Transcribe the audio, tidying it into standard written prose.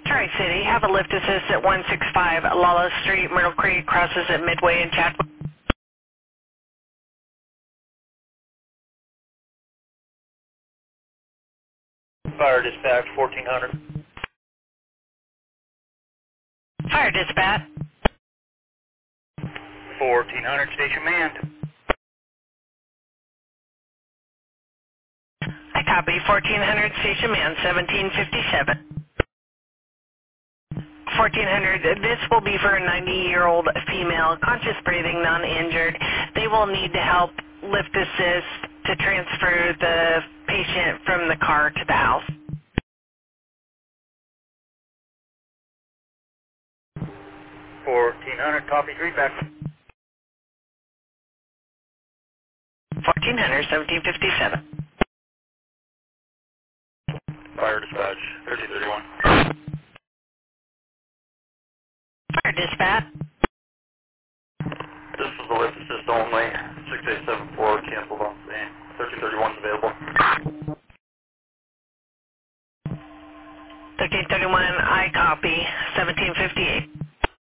Tri-City, have a lift assist at 165 Lala Street, Myrtle Creek, crosses at Midway in Chatwood. Fire dispatch 1400. Fire dispatch. 1400, station manned. I copy. 1400, station man, 1757. 1400, this will be for a 90-year-old female, conscious breathing, non-injured. They will need to help lift assist to transfer the patient from the car to the house. 1400, copy, feedback. 1400, 1757. Fire dispatch 3031. Fire dispatch. This is the lift assist only. 6874 canceled on scene. 1331 is available. 1331, I copy. 1758.